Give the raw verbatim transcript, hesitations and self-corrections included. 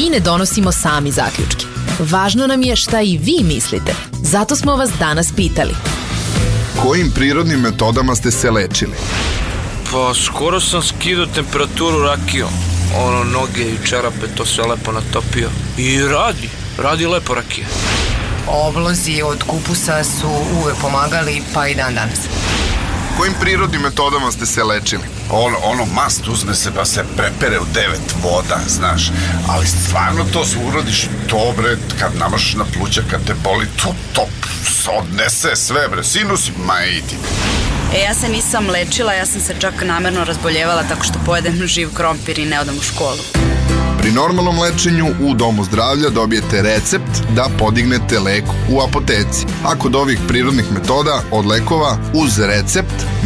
mi ne donosimo sami zaključke. Važno nam je šta i vi mislite. Zato smo vas danas pitali. Kojim prirodnim metodama ste se lečili? Pa skoro sam skidao temperaturu rakijom. Ono, noge i čarape, to sve lepo natopio. I radi, radi lepo rakija. Oblozi od kupusa su uvek pomagali, pa i dan danas. Kojim prirodnim metodama ste se lečili? Ono, ono mast uzme se pa se prepere u devet voda, znaš. Ali stvarno to se uradiš, to bre, kad namaš na pluća, kad te boli, to, to odnese sve bre, sinus, ma idi. E, ja se nisam lečila, ja sam se čak namerno razboljevala tako što pojedem živ krompir i ne odam u školu. Pri normalnom lečenju u Domu zdravlja dobijete recept da podignete lek u apoteci. A kod ovih prirodnih metoda od lekova uz recept